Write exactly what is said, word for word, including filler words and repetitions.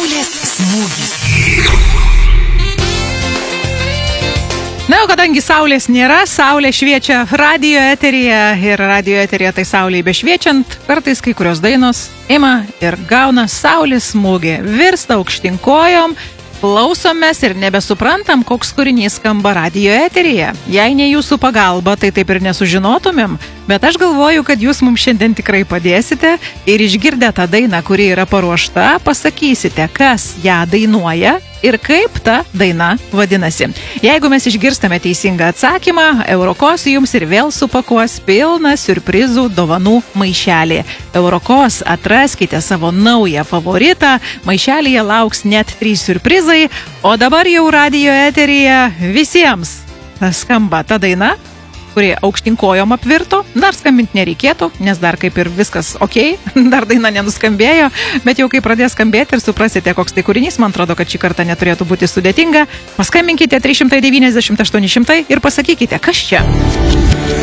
Saulės smūgis. Na, o kadangi saulės nėra, saulė šviečia radio eteryje ir radio eteryje tai saulėje bešviečiant, kartais kai kurios dainos ima ir gauna saulės smūgį, virsta aukštyn kojom, klausomės ir nebesuprantam, koks kūrinys skamba radio eteryje. Jei ne jūsų pagalba, tai taip ir nesužinotumėm, bet aš galvoju, kad jūs mums šiandien tikrai padėsite ir išgirdę tą dainą, kuri yra paruošta, pasakysite, kas ją dainuoja ir kaip ta daina vadinasi. Jeigu mes išgirstame teisingą atsakymą, Eurokos jums ir vėl supakuos pilną siurprizų dovanų maišelį. Eurokos atraskite savo naują favoritą, maišelyje lauks net trys siurprizai, o dabar jau radio eteryje visiems skamba ta daina, kuri aukštyn kojom apvirto. Dar skambinti nereikėtų, nes dar kaip ir viskas ok, dar daina nenuskambėjo, bet jau kai pradės skambėti ir suprasite, koks tai kūrinys, man atrodo, kad šį kartą neturėtų būti sudėtinga. Paskambinkite trys šimtai devyniasdešimt aštuoni šimtai ir pasakykite, kas čia.